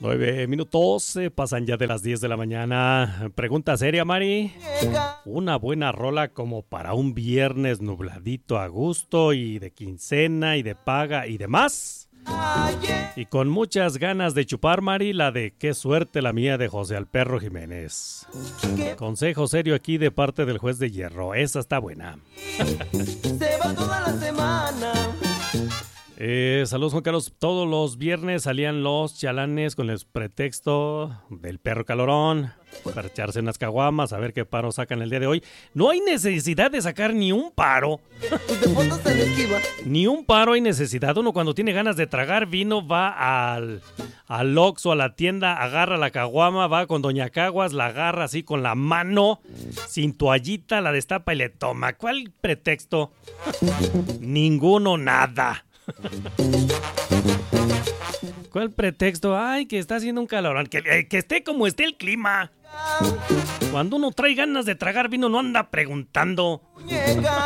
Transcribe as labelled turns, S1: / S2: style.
S1: 9 minutos, pasan ya de las 10 de la mañana. Pregunta seria, Mari. Una buena rola como para un viernes nubladito a gusto y de quincena y de paga y demás. Y con muchas ganas de chupar, Mari, la de Qué suerte la mía de José Alperro Jiménez. Consejo serio aquí de parte del juez de hierro. Esa está buena.
S2: Se va toda la semana.
S1: Saludos, Juan Carlos. Todos los viernes salían los chalanes con el pretexto del perro calorón para echarse unas caguamas, a ver qué paro sacan el día de hoy. No hay necesidad de sacar ni un paro. Ni un paro hay necesidad. Uno cuando tiene ganas de tragar vino va al Oxxo, a la tienda, agarra la caguama, va con Doña Caguas, la agarra así con la mano, sin toallita, la destapa y le toma. ¿Cuál pretexto? Ninguno, nada. ¿Cuál pretexto? Ay, que está haciendo un calorón. Que esté como esté el clima. Cuando uno trae ganas de tragar vino no anda preguntando.